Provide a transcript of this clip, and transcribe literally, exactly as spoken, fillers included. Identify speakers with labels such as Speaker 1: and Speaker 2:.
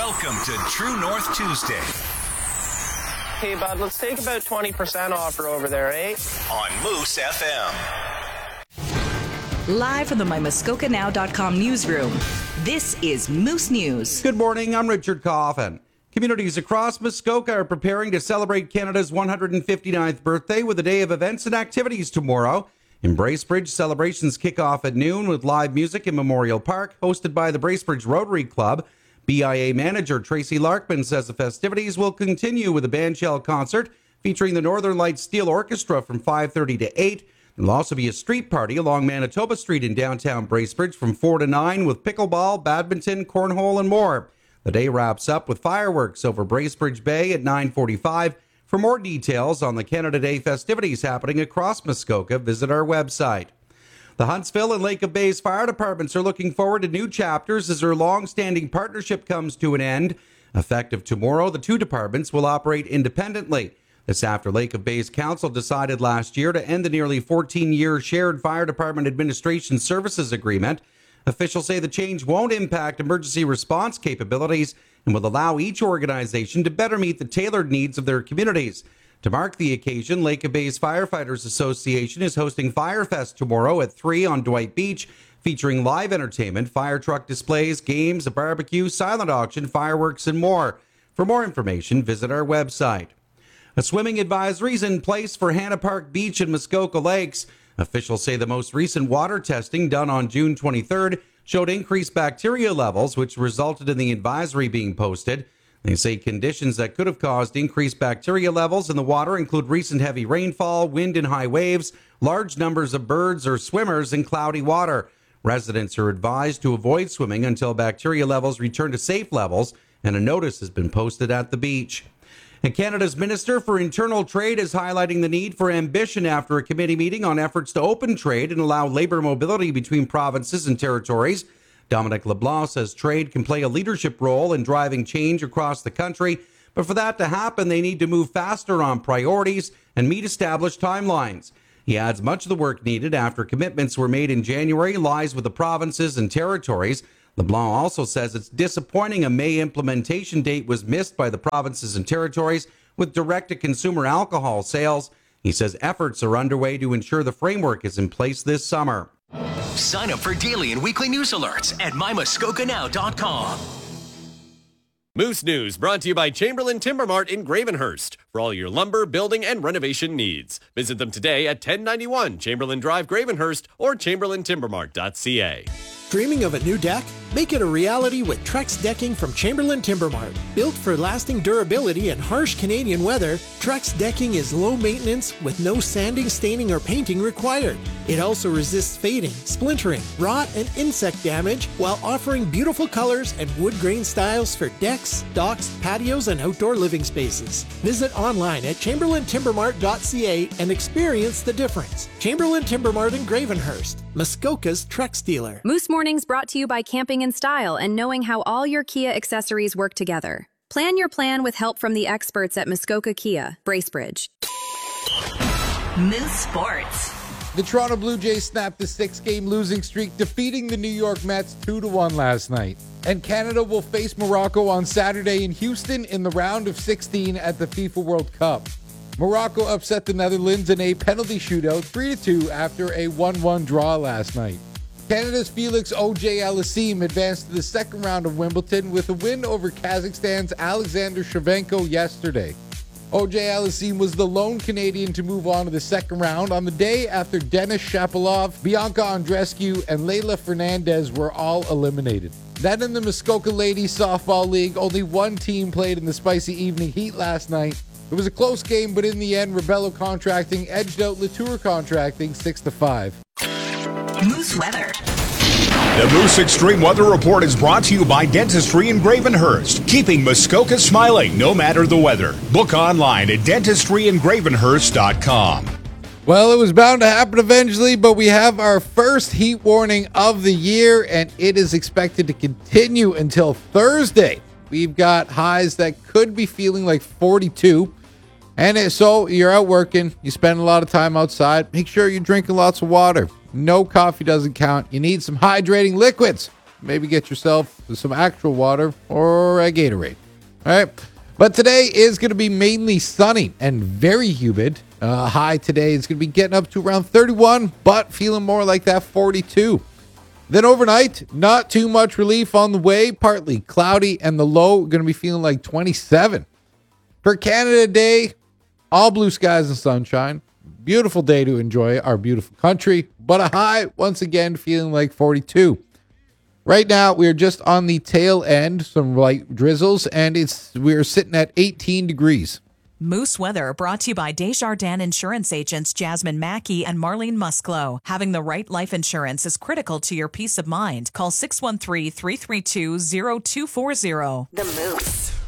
Speaker 1: Welcome to True North Tuesday.
Speaker 2: Hey, bud, let's take about twenty percent off her over there, eh?
Speaker 1: On Moose F M.
Speaker 3: Live from the my muskoka now dot com newsroom, this is Moose News.
Speaker 4: Good morning, I'm Richard Coffin. Communities across Muskoka are preparing to celebrate Canada's one hundred fifty-ninth birthday with a day of events and activities tomorrow. In Bracebridge, celebrations kick off at noon with live music in Memorial Park, hosted by the Bracebridge Rotary Club. B I A manager Tracy Larkman says the festivities will continue with a bandshell concert featuring the Northern Lights Steel Orchestra from five thirty to eight. There will also be a street party along Manitoba Street in downtown Bracebridge from four to nine with pickleball, badminton, cornhole, and more. The day wraps up with fireworks over Bracebridge Bay at nine forty-five. For more details on the Canada Day festivities happening across Muskoka, visit our website. The Huntsville and Lake of Bays fire departments are looking forward to new chapters as their long-standing partnership comes to an end. Effective tomorrow, the two departments will operate independently. This after Lake of Bays Council decided last year to end the nearly fourteen-year shared fire department administration services agreement. Officials say the change won't impact emergency response capabilities and will allow each organization to better meet the tailored needs of their communities. To mark the occasion, Lake of Bays Firefighters Association is hosting Firefest tomorrow at three on Dwight Beach, featuring live entertainment, fire truck displays, games, a barbecue, silent auction, fireworks, and more. For more information, visit our website. A swimming advisory is in place for Hannah Park Beach and Muskoka Lakes. Officials say the most recent water testing done on June twenty-third showed increased bacteria levels, which resulted in the advisory being posted. They say conditions that could have caused increased bacteria levels in the water include recent heavy rainfall, wind and high waves, large numbers of birds or swimmers, and cloudy water. Residents are advised to avoid swimming until bacteria levels return to safe levels, and a notice has been posted at the beach. And Canada's Minister for Internal Trade is highlighting the need for ambition after a committee meeting on efforts to open trade and allow labour mobility between provinces and territories. Dominic LeBlanc says trade can play a leadership role in driving change across the country, but for that to happen, they need to move faster on priorities and meet established timelines. He adds much of the work needed after commitments were made in January lies with the provinces and territories. LeBlanc also says it's disappointing a May implementation date was missed by the provinces and territories with direct-to-consumer alcohol sales. He says efforts are underway to ensure the framework is in place this summer.
Speaker 1: Sign up for daily and weekly news alerts at my muskoka now dot com.
Speaker 5: Moose News brought to you by Chamberlain Timber Mart in Gravenhurst for all your lumber, building, and renovation needs. Visit them today at ten ninety-one Chamberlain Drive, Gravenhurst, or chamberlain timber mart dot c a.
Speaker 6: Dreaming of a new deck? Make it a reality with Trex Decking from Chamberlain Timber Mart. Built for lasting durability and harsh Canadian weather, Trex Decking is low maintenance with no sanding, staining, or painting required. It also resists fading, splintering, rot, and insect damage while offering beautiful colors and wood grain styles for decks, docks, patios, and outdoor living spaces. Visit online at chamberlain timber mart dot c a and experience the difference. Chamberlain Timber Mart in Gravenhurst, Muskoka's Trex dealer.
Speaker 7: Moose Mornings brought to you by Camping in Style and knowing how all your Kia accessories work together. Plan your plan with help from the experts at Muskoka Kia, Bracebridge.
Speaker 3: Moose Sports.
Speaker 8: The Toronto Blue Jays snapped the six-game losing streak, defeating the New York Mets two to one last night. And Canada will face Morocco on Saturday in Houston in the round of sixteen at the FIFA World Cup. Morocco upset the Netherlands in a penalty shootout three to two after a one one draw last night. Canada's Felix Auger-Aliassime advanced to the second round of Wimbledon with a win over Kazakhstan's Alexander Shevchenko yesterday. Auger-Aliassime was the lone Canadian to move on to the second round on the day after Denis Shapovalov, Bianca Andreescu, and Leylah Fernandez were all eliminated. Then in the Muskoka Ladies Softball League, only one team played in the spicy evening heat last night. It was a close game, but in the end, Rebello Contracting edged out Latour Contracting six to five.
Speaker 3: Moose Weather.
Speaker 9: The Moose Extreme Weather Report is brought to you by Dentistry in Gravenhurst, keeping Muskoka smiling no matter the weather. Book online at dentistry in gravenhurst dot com.
Speaker 8: Well, it was bound to happen eventually, but we have our first heat warning of the year, and it is expected to continue until Thursday. We've got highs that could be feeling like forty-two. And so you're out working, you spend a lot of time outside, make sure you're drinking lots of water. No coffee doesn't count. You need some hydrating liquids. maybe get yourself some actual water or a Gatorade. All right. But today is going to be mainly sunny and very humid. Uh, high today is going to be getting up to around thirty-one, but feeling more like that forty-two. Then overnight, not too much relief on the way. Partly cloudy, and the low going to be feeling like twenty-seven. For Canada Day, all blue skies and sunshine. Beautiful day to enjoy our beautiful country, but a high, once again, feeling like forty-two. Right now, we are just on the tail end, some light drizzles, and it's we're sitting at eighteen degrees.
Speaker 10: Moose Weather brought to you by Desjardins Insurance agents Jasmine Mackey and Marlene Musklow. Having the right life insurance is critical to your peace of mind. Call six one three, three three two, zero two four zero.
Speaker 3: The Moose.